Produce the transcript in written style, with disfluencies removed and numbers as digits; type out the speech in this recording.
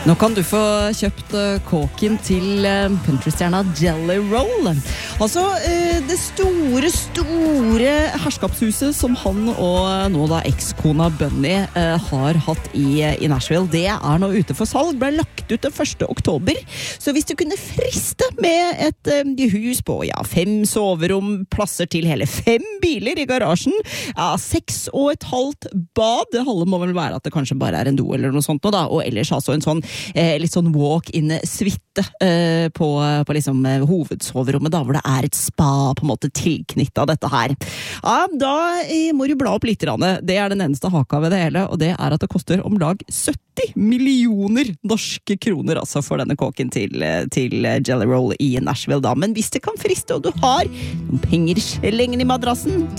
Nå kan du få kjøpt kåken til countrystjerna Jelly Roll. Altså det store herskapshuset som han og nå da ekskona Bunny har hatt i Nashville, det er nå ute for salg. Ble lagt ut den 1. oktober. Så hvis du kunne friste med et hus på 5 soverom, plasser til hele 5 biler i garasjen, 6,5 bad, det halve må vel være at det kanskje bare er en do eller noe sånt nå da, og ellers altså en sånn litt sånn walk-in-suite på liksom hovedsoverommet da, hvor det er et spa på en måte tilknyttet av dette her. Ja, da må du bla opp litt. Det er den eneste haka ved det hele, og det er at det koster om lag 70 millioner norske kroner altså for denne kåken til Jelly Roll i Nashville da. Men hvis det kan friste, og du har noen penger slengen i madrassen,